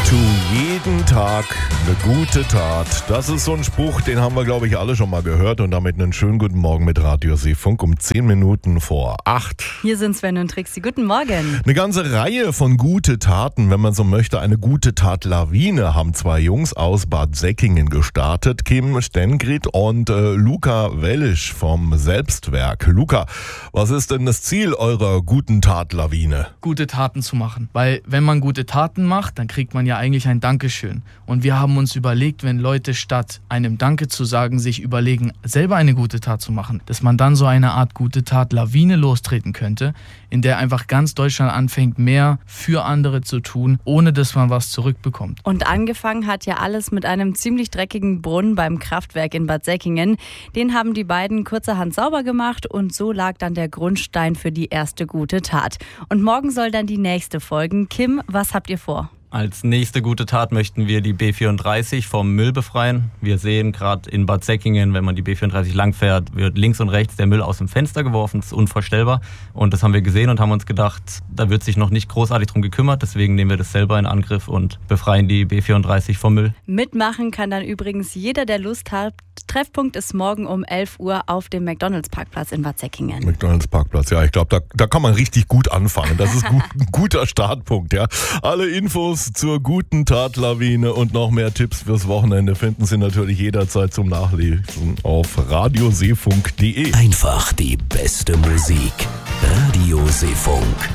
Tu jeden Tag eine gute Tat. Das ist so ein Spruch, den haben wir, glaube ich, alle schon mal gehört. Und damit einen schönen guten Morgen mit Radio Seefunk um 10 Minuten vor 8. Hier sind Sven und Trixi. Guten Morgen. Eine ganze Reihe von gute Taten, wenn man so möchte. Eine gute Tat-Lawine haben zwei Jungs aus Bad Säckingen gestartet. Kim Stengried und Luca Wellisch vom Selbstwerk. Luca, was ist denn das Ziel eurer guten Tat-Lawine? Gute Taten zu machen. Weil wenn man gute Taten macht, dann kriegt man ja eigentlich ein Dankeschön. Und wir haben uns überlegt, wenn Leute statt einem Danke zu sagen, sich überlegen, selber eine gute Tat zu machen, dass man dann so eine Art gute Tat-Lawine lostreten könnte, in der einfach ganz Deutschland anfängt, mehr für andere zu tun, ohne dass man was zurückbekommt. Und angefangen hat ja alles mit einem ziemlich dreckigen Brunnen beim Kraftwerk in Bad Säckingen. Den haben die beiden kurzerhand sauber gemacht und so lag dann der Grundstein für die erste gute Tat. Und morgen soll dann die nächste folgen. Kim, was habt ihr vor? Als nächste gute Tat möchten wir die B34 vom Müll befreien. Wir sehen gerade in Bad Säckingen, wenn man die B34 langfährt, wird links und rechts der Müll aus dem Fenster geworfen. Das ist unvorstellbar. Und das haben wir gesehen und haben uns gedacht, da wird sich noch nicht großartig drum gekümmert. Deswegen nehmen wir das selber in Angriff und befreien die B34 vom Müll. Mitmachen kann dann übrigens jeder, der Lust hat. Treffpunkt ist morgen um 11 Uhr auf dem McDonalds-Parkplatz in Bad Säckingen. McDonalds-Parkplatz, ja, ich glaube, da kann man richtig gut anfangen. Das ist ein guter Startpunkt, ja. Alle Infos zur guten Tat-Lawine und noch mehr Tipps fürs Wochenende finden Sie natürlich jederzeit zum Nachlesen auf radioseefunk.de. Einfach die beste Musik. Radio Seefunk.